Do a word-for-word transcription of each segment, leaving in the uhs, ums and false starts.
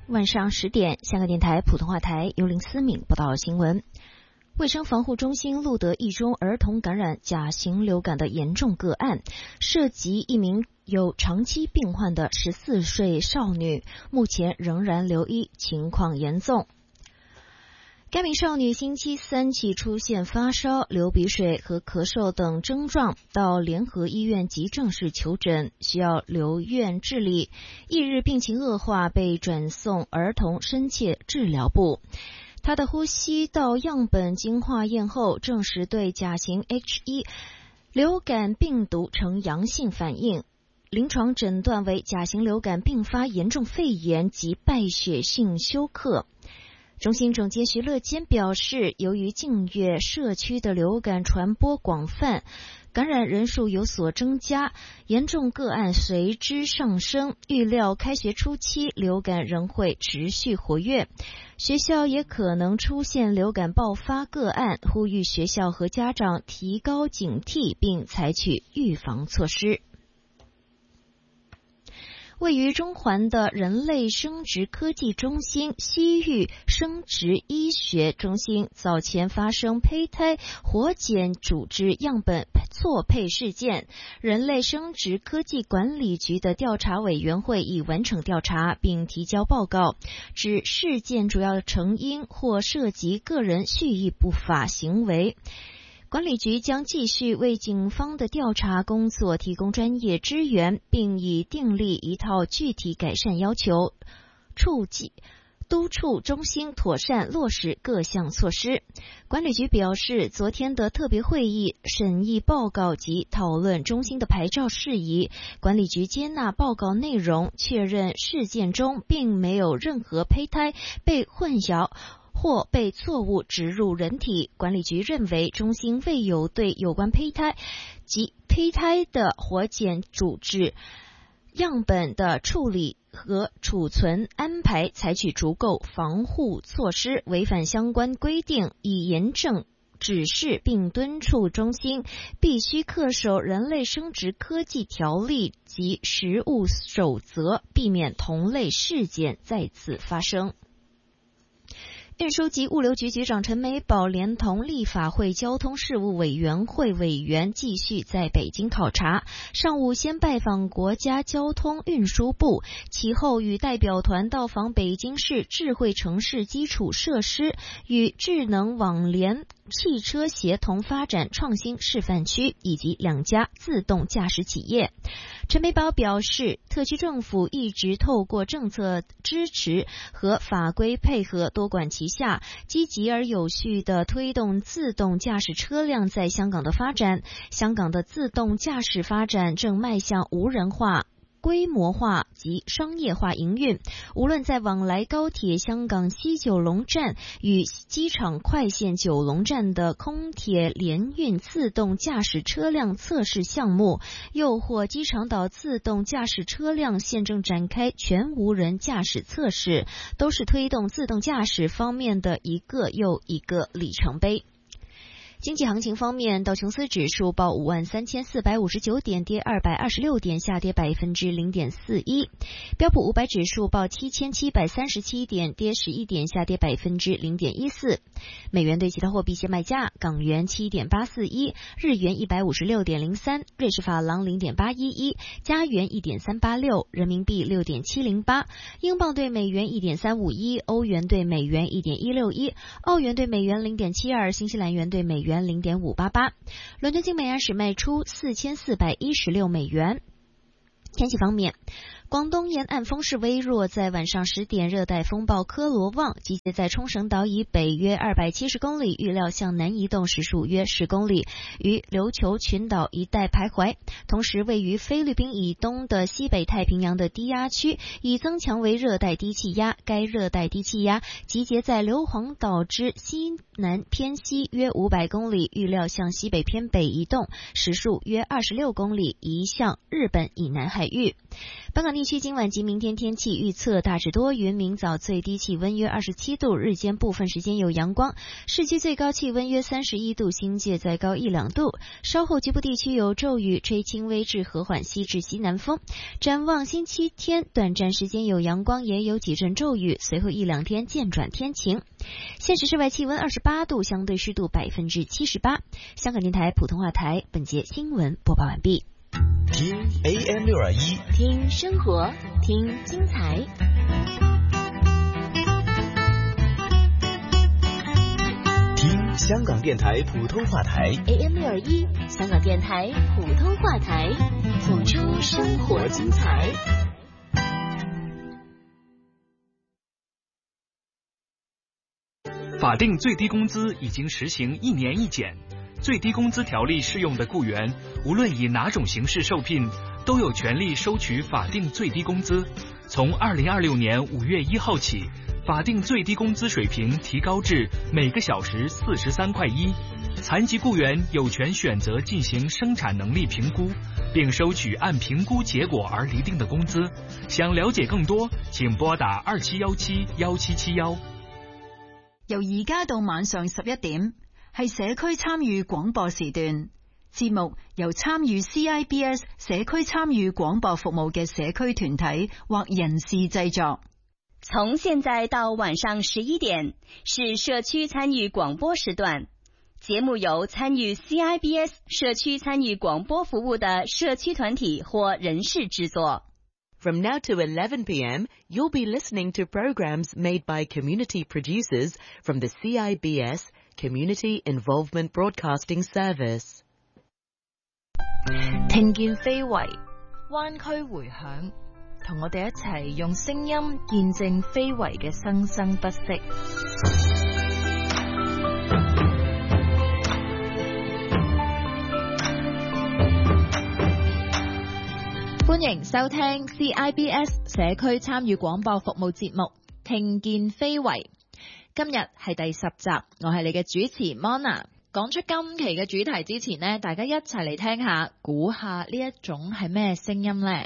晚上十点，香港电台普通话台由林思敏报道新闻。卫生防护中心录得一宗儿童感染甲型流感的严重个案，涉及一名有长期病患的十四岁少女，目前仍然留医，情况严重。该名少女星期三起出现发烧、流鼻水和咳嗽等症状，到联合医院急症室求诊，需要留院治理。翌日病情恶化，被转送儿童深切治疗部。她的呼吸道样本经化验后，证实对甲型 H 一 流感病毒呈阳性反应，临床诊断为甲型流感并发严重肺炎及败血性休克。中心总监徐乐坚表示，由于近月社区的流感传播广泛，感染人数有所增加，严重个案随之上升，预料开学初期流感仍会持续活跃，学校也可能出现流感爆发个案，呼吁学校和家长提高警惕并采取预防措施。位于中环的人类生殖科技中心西域生殖医学中心早前发生胚胎活检组织样本错配事件，人类生殖科技管理局的调查委员会已完成调查并提交报告，指事件主要成因或涉及个人蓄意不法行为。管理局将继续为警方的调查工作提供专业支援，并已订立一套具体改善要求，促进督促中心妥善落实各项措施。管理局表示，昨天的特别会议审议报告及讨论中心的牌照事宜，管理局接纳报告内容，确认事件中并没有任何胚胎被混淆或被错误植入人体。管理局认为，中心未有对有关胚胎及胚胎的活检组织样本的处理和储存安排采取足够防护措施，违反相关规定，以严正指示，并敦促中心必须恪守人类生殖科技条例及实务守则，避免同类事件再次发生。运输及物流局局长陈美宝连同立法会交通事务委员会委员继续在北京考察，上午先拜访国家交通运输部，其后与代表团到访北京市智慧城市基础设施与智能网联汽车协同发展创新示范区以及两家自动驾驶企业。陈美宝表示，特区政府一直透过政策支持和法规配合多管齐下，积极而有序地推动自动驾驶车辆在香港的发展。香港的自动驾驶发展正迈向无人化、规模化及商业化营运，无论在往来高铁香港西九龙站与机场快线九龙站的空铁联运自动驾驶车辆测试项目，又或机场岛自动驾驶车辆现正展开全无人驾驶测试，都是推动自动驾驶方面的一个又一个里程碑。经济行情方面，道琼斯指数报五万三千四百五十九点，跌二百二十六点，下跌百分之零点四一。标普五百指数报七千七百三十七点，跌十一点，下跌百分之零点一四。美元对其他货币现卖价：港元七点八四一，日元一百五十六点零三，瑞士法郎零点八一一，加元一点三八六，人民币六点七零八，英镑对美元一点三五一，欧元对美元一点一六一，澳元对美元零点七二，新西兰元对美元元零点五八八，伦敦金每安士卖出四千四百一十六美元。天气方面，广东沿岸风势微弱，在晚上十点，热带风暴科罗旺集结在冲绳岛以北约二百七十公里，预料向南移动，时速约十公里，于琉球群岛一带徘徊。同时，位于菲律宾以东的西北太平洋的低压区已增强为热带低气压，该热带低气压集结在硫磺岛之西南偏西约五百公里，预料向西北偏北移动，时速约二十六公里，移向日本以南海域。本港地区今晚及明天天气预测大致多云，明早最低气温约二十七度，日间部分时间有阳光，市区最高气温约三十一度，新界再高一两度。稍后局部地区有骤雨，吹轻微至和缓西至西南风。展望星期天，短暂时间有阳光，也有几阵骤雨，随后一两天渐转天晴。现时室外气温二十八度，相对湿度百分之七十八。香港电台普通话台本节新闻播报完毕。 听 A M 六二一， 听生活，听精彩。 听香港电台普通话台 A M 六二一，香港电台普通话台，谱出生活精彩。 法定最低工资已经实行一年一检。最低工资条例适用的雇员，无论以哪种形式受聘，都有权利收取法定最低工资。从二零二六年五月一号起，法定最低工资水平提高至每个小时四十三块一。残疾雇员有权选择进行生产能力评估，并收取按评估结果而厘定的工资。想了解更多，请拨打二七幺七幺七七幺。 由而家到晚上十一點。係社區參與廣播時段，節目由參與 C I B S 社區參與廣播服務嘅社區團體或人士製作。 從現在到晚上十一點是社區參與廣播時段，節目由參與 C I B S 社區參與廣播服務的社區團體或人士製作。 From now to eleven p m, you'll be listening to programs made by community producers from the C I B S Community Involvement Broadcasting Service。 聽見非遺，灣區迴響，同我哋一齊用聲音見證非遺嘅生生不息。歡迎收聽 C I B S 社區參與廣播服務節目《聽見非遺》。今日係第十集，我係你嘅主持 Mona。講出今期嘅主題之前呢，大家一齊嚟聽下，估下呢一種係咩聲音呢？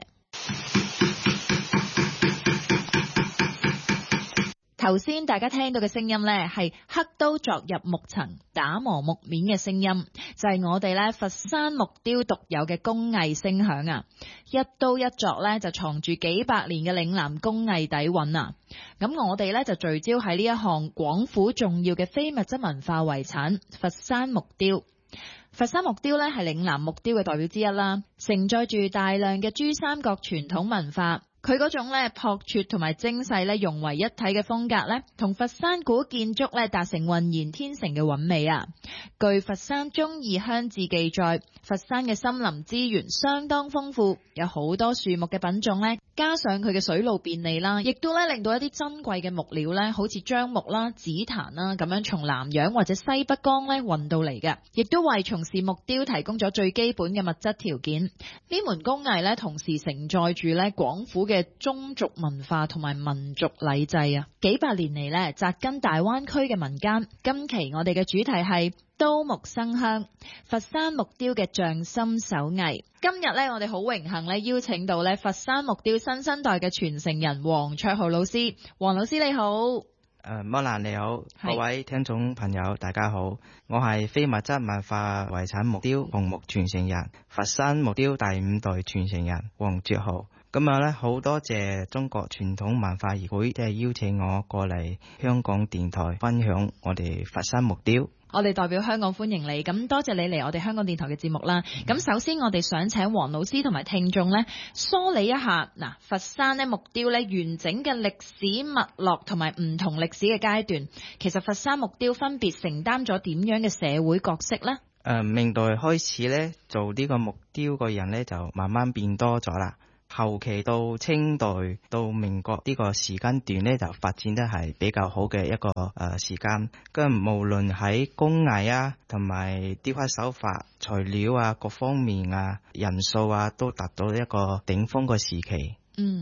頭先大家聽到嘅聲音呢，係刻刀鑿入木層、打磨木面嘅聲音，就係、是、我哋呢佛山木雕獨有嘅工藝聲響啊！一刀一鑿呢，就藏住幾百年嘅嶺南工藝底蘊啊！咁我哋呢，就聚焦喺呢一項廣府重要嘅非物質文化遺產佛山木雕。佛山木雕呢，係嶺南木雕嘅代表之一啦，承載住大量嘅珠三角傳統文化。佢嗰種咧樸拙同埋精細咧融為一體嘅風格咧，同佛山古建築咧達成渾然天成嘅韻味啊！據佛山忠義鄉志記載，佛山嘅森林資源相當豐富，有好多樹木嘅品種咧，加上佢嘅水路便利啦，亦都咧令到一啲珍貴嘅木料咧，好似樟木啦、紫檀啦咁樣從南洋或者西北江咧運到嚟嘅，亦都為從事木雕提供咗最基本嘅物質條件。呢門工藝咧，同時承載住咧廣府嘅宗族文化同埋民族禮制啊，幾百年嚟咧紮根大灣區嘅民間。今期我哋嘅主題係刀木生香，佛山木雕嘅匠心手藝。今日咧我哋好榮幸咧邀請到咧佛山木雕新生代嘅傳承人黃卓浩老師。黃老師你好。 誒、呃，摩蘭你好，各位聽眾朋友大家好，我係非物質文化遺產木雕紅木傳承人，佛山木雕第五代傳承人黃卓浩。咁啊咧，好多謝中國傳統文化協會即係邀請我過嚟香港電台分享我哋佛山木雕。 我哋代表香港歡迎你，咁多謝你嚟我哋香港電台嘅節目啦。咁首先我哋想請黃老師同埋聽眾咧梳理一下，嗱，佛山咧木雕咧完整嘅歷史脈絡同埋唔同歷史嘅階段，其實佛山木雕分別承擔咗點樣嘅社會角色呢？ 誒、呃，明代開始咧做呢個木雕嘅人咧就慢慢變多咗啦。後期到清代到民國呢個時間段咧，就發展得係比較好嘅一個誒、呃、時間。咁無論喺工藝啊，同埋雕刻手法、材料啊各方面啊、人數啊，都達到一個頂峰嘅時期。 嗯，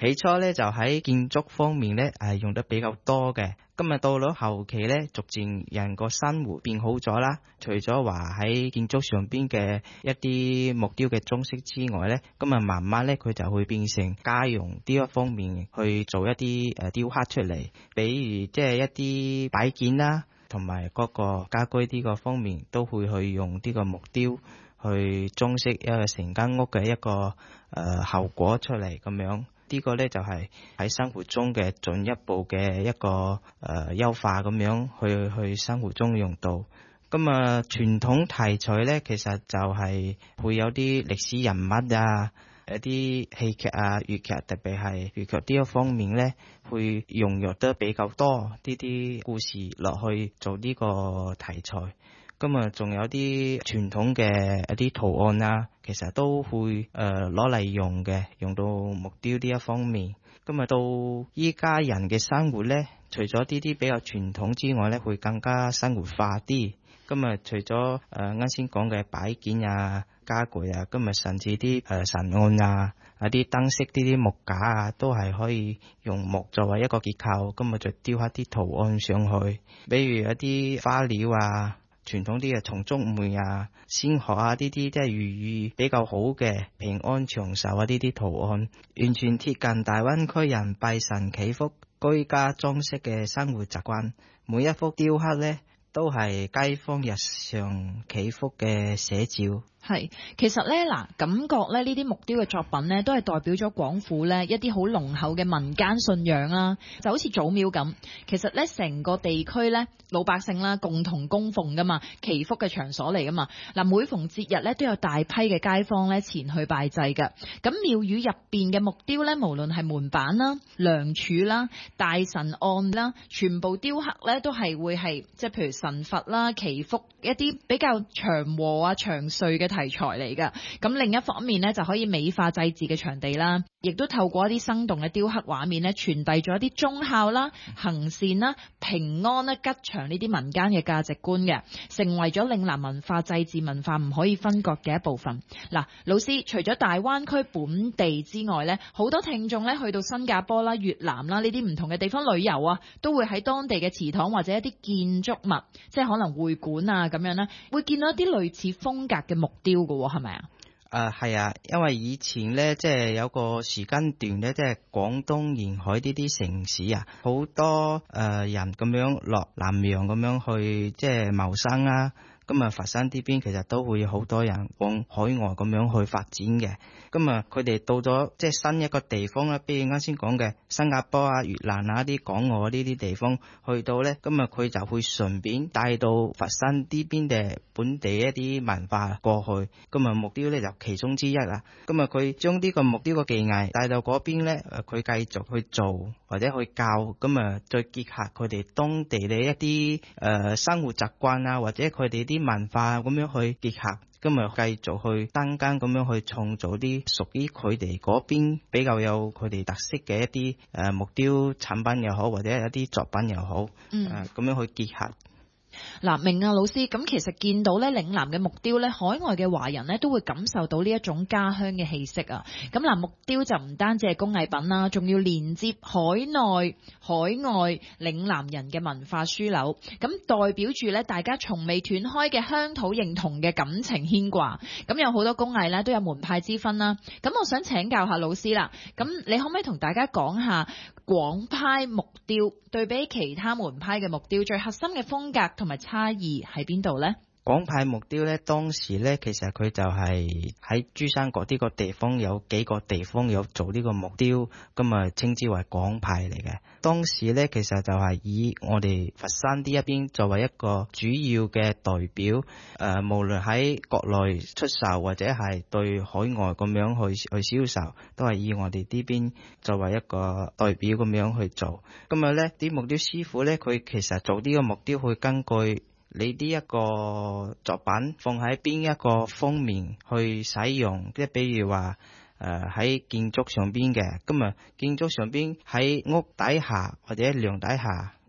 起初咧就喺建築方面咧係用得比較多嘅，咁啊到咗後期咧，逐漸人個生活變好咗啦。除咗話喺建築上邊嘅一啲木雕嘅裝飾之外咧，咁啊慢慢咧佢就會變成家用呢一方面去做一啲誒雕刻出嚟，比如即係一啲擺件啦，同埋嗰個家居呢個方面都會去用呢個木雕去裝飾一個成間屋嘅一個誒、呃、效果出嚟咁樣。呢個呢就係喺生活中嘅進一步嘅一個誒優化咁樣去去生活中用到。咁啊傳統題材呢，其實就係會有啲歷史人物啊，一啲戲劇啊、粵劇，特別係粵劇呢一方面呢，會融入得比較多呢啲故事落去做呢個題材。咁啊，仲有啲傳統嘅一啲圖案啊，其實都會誒攞嚟用嘅，用到木雕呢一方面。咁啊，到依家人嘅生活咧，除咗呢啲比較傳統之外咧，會更加生活化啲。咁啊，除咗誒啱先講嘅擺件啊、家具啊，咁啊，甚至啲誒神案啊、一啲燈飾、呢啲木架啊，都係可以用木作為一個結構，咁啊，再雕刻啲圖案上去，比如一啲花鳥啊。傳統啲嘅松竹梅啊、仙鶴啊，呢啲即係寓意比較好嘅平安長壽啊，呢啲圖案完全貼近大灣區人拜神祈福、居家裝飾嘅生活習慣。每一幅雕刻呢，都係街坊日常祈福嘅寫照。 係，其實咧嗱，感覺咧呢啲木雕嘅作品咧，都係代表咗廣府咧一啲好濃厚嘅民間信仰啦，就好似祖廟咁。其實咧成個地區咧老百姓啦共同供奉噶嘛，祈福嘅場所嚟噶嘛。嗱，每逢節日咧都有大批嘅街坊咧前去拜祭㗎。咁廟宇入邊嘅木雕咧，無論係門板啦、梁柱啦、大神案啦，全部雕刻咧都係會係即係譬如神佛啦、祈福一啲比較祥和啊、長歲嘅題材嚟噶。咁另一方面呢，就可以美化祭祀嘅場地啦，亦都透過一啲生動嘅雕刻畫面呢，傳遞咗一啲忠孝啦、行善啦、平安啦、吉祥呢啲民間嘅價值觀嘅，成為咗嶺南文化祭祀文化唔可以分割嘅一部分。嗱，老師，除咗大灣區本地之外呢，好多聽眾呢去到新加坡啦、越南啦呢啲唔同嘅地方旅遊啊，都會喺當地嘅祠堂或者一啲建築物，即係可能會館啊咁樣呢，會見到一啲類似風格嘅木雕嘅，係咪啊？ 誒係啊，因為以前咧，即係有個時間段咧，即係廣東沿海呢啲城市啊，好多誒、呃、人咁樣落南洋咁樣去即係謀生啊。咁啊，佛山呢邊其實都會有好多人往海外咁樣去發展嘅。咁啊，佢哋到咗即係新一個地方啦，比如啱先講嘅新加坡啊、越南啊啲港澳呢啲地方去到咧，咁啊佢就會順便帶到佛山呢邊嘅本地一啲文化過去。咁啊，木雕咧就其中之一啦。咁啊，佢將呢個木雕嘅技藝帶到嗰邊咧，佢繼續去做或者去教，咁啊再結合佢哋當地嘅一啲誒、呃、生活習慣啊，或者佢哋啲文化咁樣去結合，咁啊繼續去單間咁樣去創造啲屬於佢哋嗰邊比較有佢哋特色嘅一啲誒、呃、木雕產品又好，或者一啲作品又好，嗯，咁、呃、樣去結合。 嗱，明啊，老師，咁其實見到咧嶺南嘅木雕咧，海外嘅華人咧都會感受到呢一種家鄉嘅氣息啊。咁嗱，木雕就唔單止係工藝品啦，仲要連接海內海外嶺南人嘅文化樞紐，咁代表住咧大家從未斷開嘅鄉土認同嘅感情牽掛。咁有好多工藝咧都有門派之分啦。咁我想請教下老師啦，咁你可唔可以同大家講下廣派木雕對比其他門派嘅木雕最核心嘅風格同埋差異喺邊度呢？ 廣派木雕咧，當時咧其實佢就係喺珠三角呢個地方有幾個地方有做呢個木雕，咁啊稱之為廣派嚟嘅。當時咧其實就係以我哋佛山呢一邊作為一個主要嘅代表，誒、呃、無論喺國內出售或者係對海外咁樣去去銷售，都係以我哋呢邊作為一個代表咁樣去做。咁啊咧啲木雕師傅咧，佢其實做呢個木雕會根據你呢一個作品放喺邊一個方面去使用，即係比如話誒喺建築上邊嘅，咁啊建築上邊喺屋底下或者梁底下，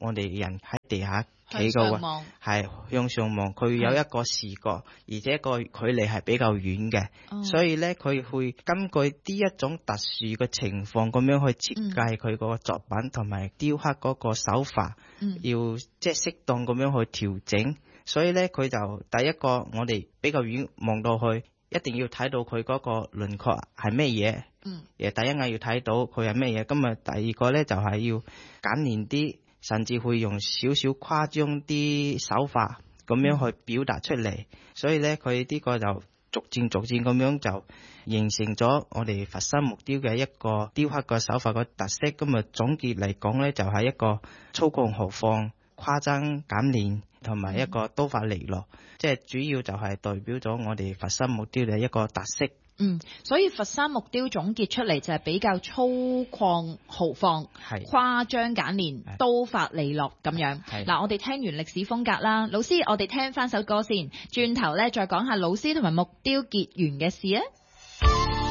我哋人喺地下企嘅話係向上望，佢有一個視覺，而且個距離係比較遠嘅，哦、所以咧佢會根據呢一種特殊嘅情況咁樣去設計佢個作品同埋、嗯、雕刻嗰個手法，嗯、要即係適當咁樣去調整。所以咧佢就第一個我哋比較遠望到去，一定要睇到佢嗰個輪廓係咩嘢，嗯，誒第一眼要睇到佢係咩嘢。咁啊第二個咧就係、是、要簡練啲。甚至會用少少誇張啲手法咁樣去表達出嚟，嗯、所以咧佢呢個就逐漸逐漸咁樣就形成咗我哋佛山木雕嘅一個雕刻個手法個特色。咁啊總結嚟講咧，就係一個粗獷豪放、誇張簡練，同埋一個刀法利落，即係、嗯、主要就係代表咗我哋佛山木雕嘅一個特色。 嗯，所以佛山木雕總結出嚟就係比較粗獷豪放、誇張簡練、刀法利落咁樣。嗱，我哋聽完歷史風格啦，老師，我哋聽翻首歌先，轉頭咧再講下老師同埋木雕結緣嘅事啊。